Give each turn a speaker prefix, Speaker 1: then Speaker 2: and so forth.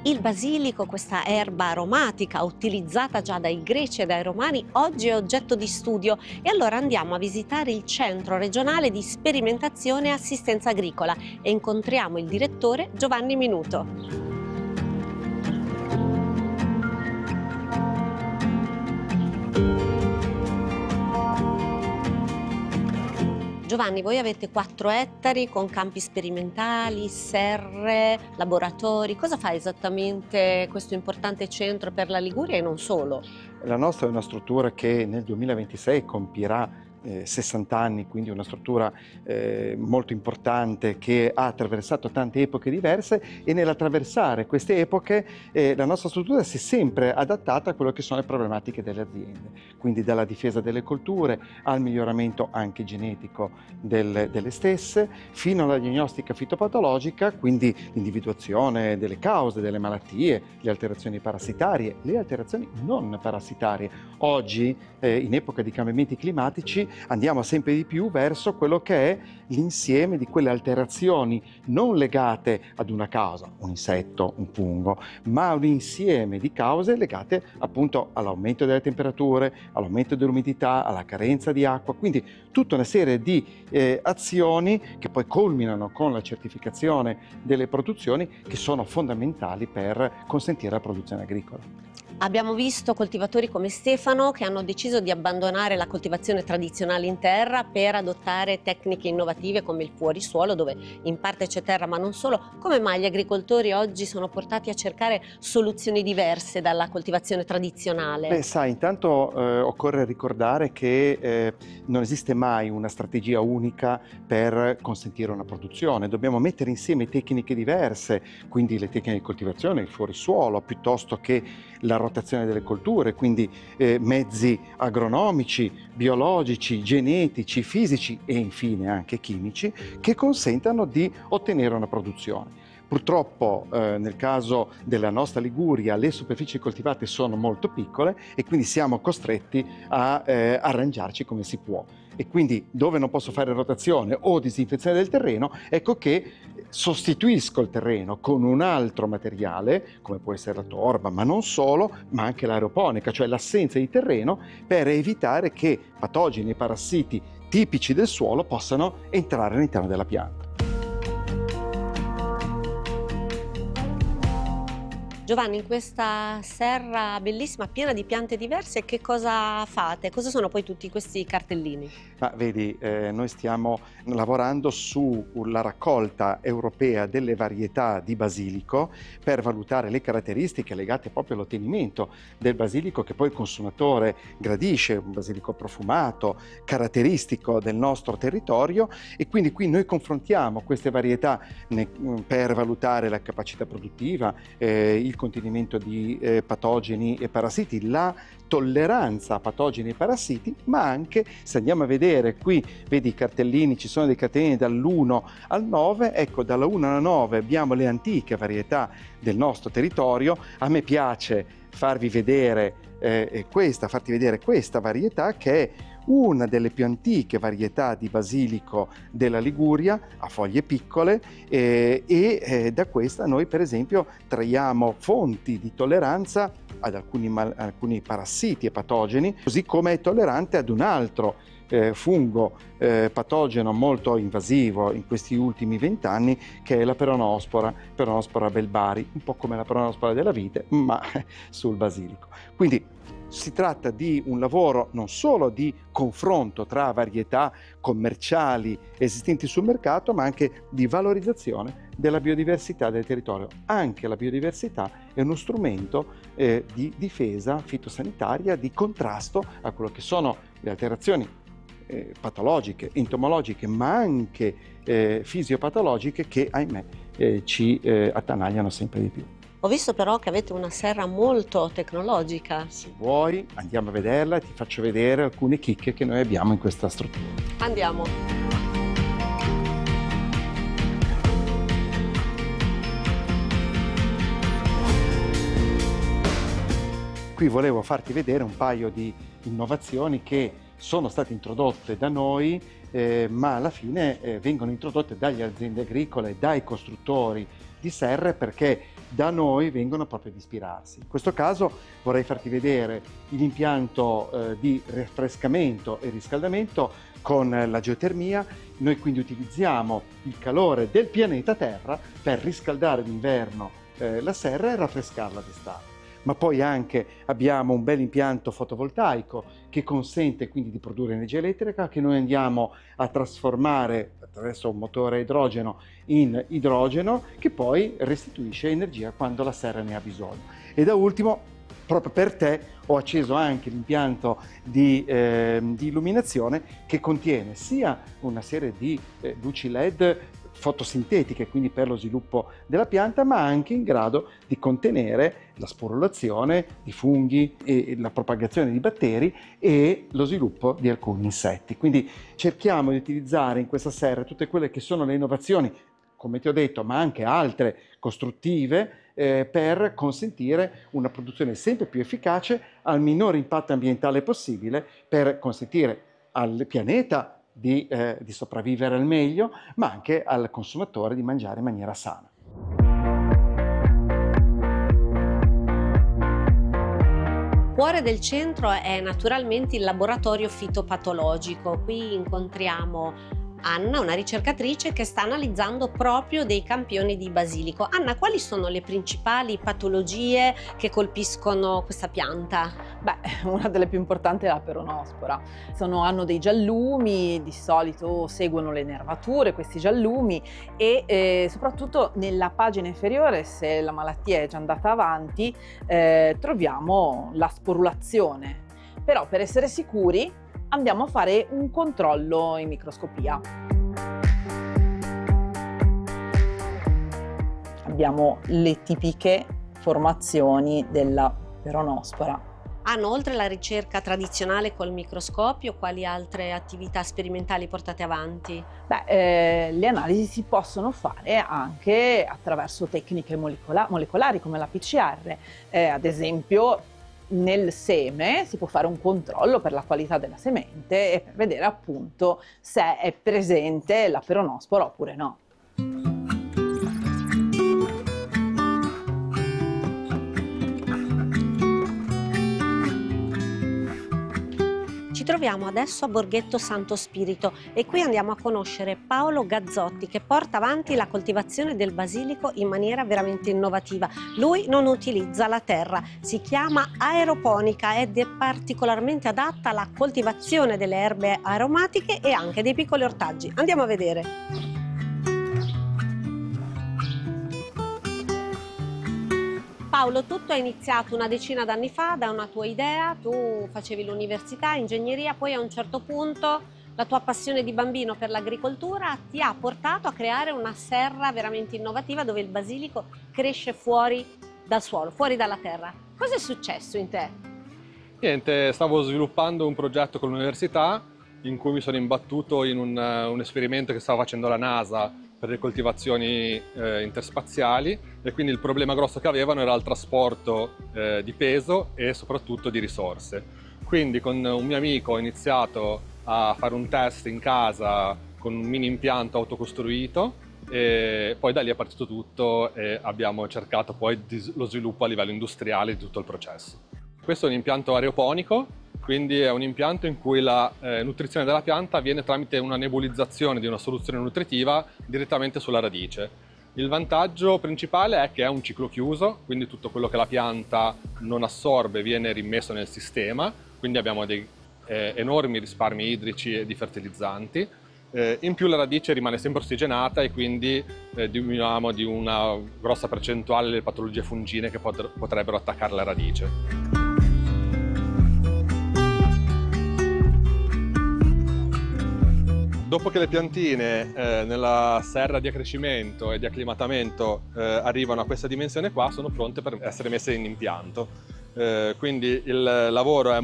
Speaker 1: Il basilico, questa erba aromatica utilizzata già dai greci e dai romani, oggi è oggetto di studio e allora andiamo a visitare il Centro regionale di sperimentazione e assistenza agricola e incontriamo il direttore Giovanni Minuto. Giovanni, voi avete 4 ettari con campi sperimentali, serre, laboratori. Cosa fa esattamente questo importante centro per la Liguria e non solo?
Speaker 2: La nostra è una struttura che nel 2026 compierà 60 anni, quindi una struttura molto importante che ha attraversato tante epoche diverse, e nell'attraversare queste epoche la nostra struttura si è sempre adattata a quello che sono le problematiche delle aziende, quindi dalla difesa delle colture al miglioramento anche genetico delle stesse, fino alla diagnostica fitopatologica, quindi l'individuazione delle cause delle malattie, le alterazioni parassitarie, le alterazioni non parassitarie. Oggi, in epoca di cambiamenti climatici, andiamo sempre di più verso quello che è l'insieme di quelle alterazioni non legate ad una causa, un insetto, un fungo, ma un insieme di cause legate appunto all'aumento delle temperature, all'aumento dell'umidità, alla carenza di acqua, quindi tutta una serie di azioni che poi culminano con la certificazione delle produzioni, che sono fondamentali per consentire la produzione agricola.
Speaker 1: Abbiamo visto coltivatori come Stefano che hanno deciso di abbandonare la coltivazione tradizionale in terra per adottare tecniche innovative come il fuorisuolo, dove in parte c'è terra ma non solo. Come mai gli agricoltori oggi sono portati a cercare soluzioni diverse dalla coltivazione tradizionale?
Speaker 2: Beh, sai, intanto occorre ricordare che non esiste mai una strategia unica per consentire una produzione. Dobbiamo mettere insieme tecniche diverse, quindi le tecniche di coltivazione, il fuorisuolo, piuttosto che la rotazione delle colture, quindi mezzi agronomici, biologici, genetici, fisici e infine anche chimici, che consentano di ottenere una produzione. Purtroppo nel caso della nostra Liguria le superfici coltivate sono molto piccole e quindi siamo costretti a arrangiarci come si può. E quindi dove non posso fare rotazione o disinfezione del terreno, ecco che sostituisco il terreno con un altro materiale, come può essere la torba, ma non solo, ma anche l'aeroponica, cioè l'assenza di terreno, per evitare che patogeni e parassiti tipici del suolo possano entrare all'interno della pianta.
Speaker 1: Giovanni, in questa serra bellissima, piena di piante diverse, che cosa fate? Cosa sono poi tutti questi cartellini?
Speaker 2: Ma vedi, noi stiamo lavorando sulla raccolta europea delle varietà di basilico per valutare le caratteristiche legate proprio all'ottenimento del basilico che poi il consumatore gradisce, un basilico profumato, caratteristico del nostro territorio, e quindi qui noi confrontiamo queste varietà per valutare la capacità produttiva, il contenimento di patogeni e parassiti, la tolleranza a patogeni e parassiti, ma anche, se andiamo a vedere qui, vedi i cartellini, ci sono dei cartellini dall'1 al 9, ecco, dalla 1 alla 9 abbiamo le antiche varietà del nostro territorio. A me piace farti vedere questa varietà, che è una delle più antiche varietà di basilico della Liguria, a foglie piccole, e da questa noi per esempio traiamo fonti di tolleranza ad alcuni parassiti e patogeni, così come è tollerante ad un altro fungo patogeno molto invasivo in questi ultimi 20 anni, che è la Peronospora belbari, un po' come la Peronospora della vite, ma sul basilico. Quindi si tratta di un lavoro non solo di confronto tra varietà commerciali esistenti sul mercato, ma anche di valorizzazione della biodiversità del territorio. Anche la biodiversità è uno strumento di difesa fitosanitaria, di contrasto a quello che sono le alterazioni patologiche, entomologiche, ma anche fisiopatologiche, che ahimè ci attanagliano sempre di più.
Speaker 1: Ho visto però che avete una serra molto tecnologica.
Speaker 2: Se vuoi andiamo a vederla e ti faccio vedere alcune chicche che noi abbiamo in questa struttura.
Speaker 1: Andiamo.
Speaker 2: Qui volevo farti vedere un paio di innovazioni che sono state introdotte da noi, ma alla fine vengono introdotte dalle aziende agricole, dai costruttori di serre, perché da noi vengono proprio ad ispirarsi. In questo caso vorrei farti vedere l'impianto di raffrescamento e riscaldamento con la geotermia. Noi quindi utilizziamo il calore del pianeta Terra per riscaldare d'inverno la serra e raffrescarla d'estate. Ma poi anche abbiamo un bel impianto fotovoltaico che consente quindi di produrre energia elettrica, che noi andiamo a trasformare attraverso un motore a idrogeno in idrogeno, che poi restituisce energia quando la serra ne ha bisogno. E da ultimo, proprio per te, ho acceso anche l'impianto di illuminazione che contiene sia una serie di luci LED fotosintetiche, quindi per lo sviluppo della pianta, ma anche in grado di contenere la sporulazione di funghi e la propagazione di batteri e lo sviluppo di alcuni insetti. Quindi cerchiamo di utilizzare in questa serra tutte quelle che sono le innovazioni, come ti ho detto, ma anche altre costruttive, per consentire una produzione sempre più efficace al minore impatto ambientale possibile, per consentire al pianeta di sopravvivere al meglio, ma anche al consumatore di mangiare in maniera sana.
Speaker 1: Cuore del centro è naturalmente il laboratorio fitopatologico. Qui incontriamo Anna, una ricercatrice che sta analizzando proprio dei campioni di basilico. Anna, quali sono le principali patologie che colpiscono questa pianta?
Speaker 3: Beh, una delle più importanti è la peronospora. Hanno dei giallumi, di solito seguono le nervature questi giallumi e soprattutto nella pagina inferiore, se la malattia è già andata avanti, troviamo la sporulazione. Però per essere sicuri andiamo a fare un controllo in microscopia. Abbiamo le tipiche formazioni della peronospora.
Speaker 1: Hanno, oltre alla ricerca tradizionale col microscopio, quali altre attività sperimentali portate avanti?
Speaker 3: Beh, le analisi si possono fare anche attraverso tecniche molecolari come la PCR, ad esempio nel seme si può fare un controllo per la qualità della semente e per vedere appunto se è presente la peronospora oppure no.
Speaker 1: Ci troviamo adesso a Borghetto Santo Spirito e qui andiamo a conoscere Paolo Gazzotti, che porta avanti la coltivazione del basilico in maniera veramente innovativa. Lui non utilizza la terra, si chiama aeroponica ed è particolarmente adatta alla coltivazione delle erbe aromatiche e anche dei piccoli ortaggi. Andiamo a vedere. Paolo, tutto è iniziato una decina d'anni fa da una tua idea. Tu facevi l'università, ingegneria, poi a un certo punto la tua passione di bambino per l'agricoltura ti ha portato a creare una serra veramente innovativa dove il basilico cresce fuori dal suolo, fuori dalla terra. Cosa è successo in te?
Speaker 4: Niente, stavo sviluppando un progetto con l'università in cui mi sono imbattuto in un esperimento che stava facendo la NASA per le coltivazioni interspaziali, e quindi il problema grosso che avevano era il trasporto di peso e soprattutto di risorse. Quindi con un mio amico ho iniziato a fare un test in casa con un mini impianto autocostruito e poi da lì è partito tutto e abbiamo cercato poi lo sviluppo a livello industriale di tutto il processo. Questo è un impianto aeroponico, quindi è un impianto in cui la nutrizione della pianta avviene tramite una nebulizzazione di una soluzione nutritiva direttamente sulla radice. Il vantaggio principale è che è un ciclo chiuso, quindi tutto quello che la pianta non assorbe viene rimesso nel sistema, quindi abbiamo dei enormi risparmi idrici e di fertilizzanti. In più la radice rimane sempre ossigenata e quindi diminuiamo di una grossa percentuale le patologie fungine che potrebbero attaccare la radice. Dopo che le piantine nella serra di accrescimento e di acclimatamento arrivano a questa dimensione qua, sono pronte per essere messe in impianto. Quindi il lavoro è